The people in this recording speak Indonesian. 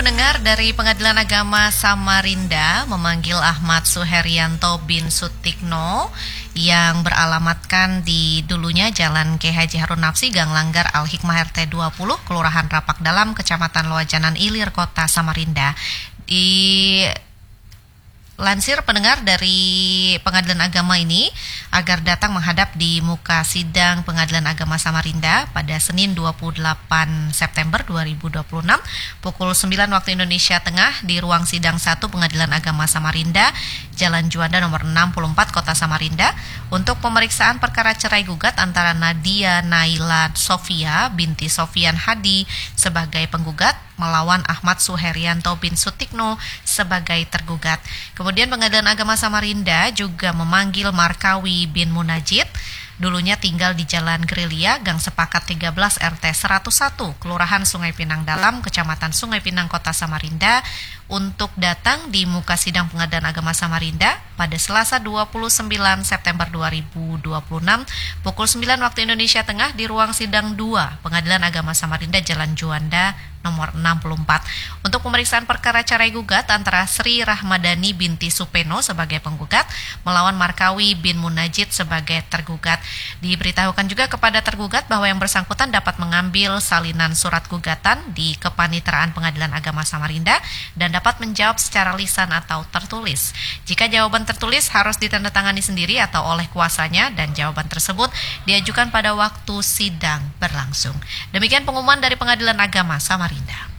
pendengar, dari Pengadilan Agama Samarinda memanggil Ahmad Suherianto bin Sutikno yang beralamatkan di dulunya Jalan K. Haji Harun Nafsi, Gang Langgar Al-Hikmah RT 20, Kelurahan Rapak Dalam, Kecamatan Loajanan Ilir, Kota Samarinda. Lansir pendengar dari Pengadilan Agama ini agar datang menghadap di muka sidang Pengadilan Agama Samarinda pada Senin 28 September 2026 pukul 9 waktu Indonesia Tengah di ruang sidang 1 Pengadilan Agama Samarinda, Jalan Juanda nomor 64 Kota Samarinda untuk pemeriksaan perkara cerai gugat antara Nadia Naila Sofia binti Sofian Hadi sebagai penggugat melawan Ahmad Suherianto bin Sutikno sebagai tergugat. Kemudian Pengadilan Agama Samarinda juga memanggil Markawi bin Munajid, dulunya tinggal di Jalan Gerilya, Gang Sepakat 13 RT 101, Kelurahan Sungai Pinang Dalam, Kecamatan Sungai Pinang, Kota Samarinda, untuk datang di muka sidang Pengadilan Agama Samarinda pada Selasa 29 September 2026 pukul 9 waktu Indonesia Tengah di ruang sidang 2 Pengadilan Agama Samarinda, Jalan Juanda nomor 64 untuk pemeriksaan perkara cerai gugat antara Sri Rahmadani binti Supeno sebagai penggugat melawan Markawi bin Munajid sebagai tergugat. Diberitahukan juga kepada tergugat bahwa yang bersangkutan dapat mengambil salinan surat gugatan di Kepanitraan Pengadilan Agama Samarinda dan dapat menjawab secara lisan atau tertulis. Jika jawaban tertulis harus ditandatangani sendiri atau oleh kuasanya dan jawaban tersebut diajukan pada waktu sidang berlangsung. Demikian pengumuman dari Pengadilan Agama Samarinda.